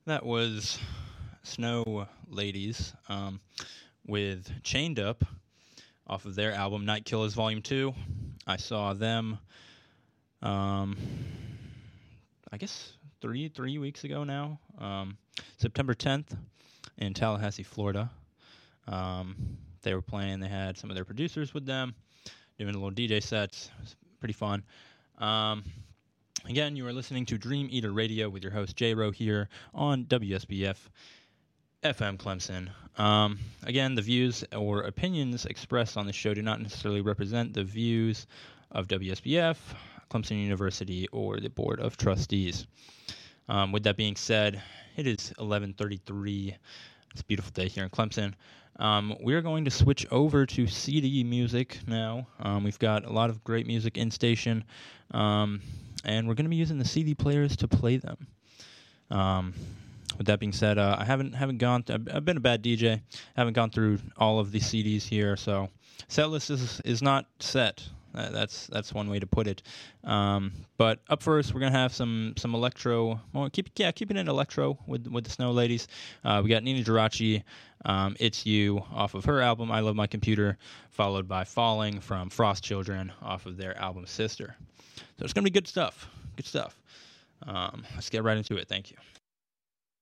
That was Snow Ladies with Chained Up off of their album Night Killers Volume 2. I saw them, um, I guess, three weeks ago now, September 10th in Tallahassee, Florida. They were playing, they had some of their producers with them, doing a little DJ sets. It was pretty fun. Um, Again, you are listening to Dream Eater Radio with your host J-Ro here on WSBF FM Clemson. Again, the views or opinions expressed on the show do not necessarily represent the views of WSBF, Clemson University, or the Board of Trustees. With that being said, it is 11:33. It's a beautiful day here in Clemson. We're going to switch over to CD music now. We've got a lot of great music in station, and we're going to be using the CD players to play them. With that being said, I haven't gone. I've been a bad DJ. Haven't gone through all of the CDs here, so set list is not set. That's one way to put it. But up first, we're gonna have some electro. Well, keep it in electro with the Snow Ladies. We got Nina Geraci, "It's You" off of her album "I Love My Computer," followed by "Falling" from Frost Children off of their album "Sister." So it's gonna be good stuff. Good stuff. Let's get right into it. Thank you.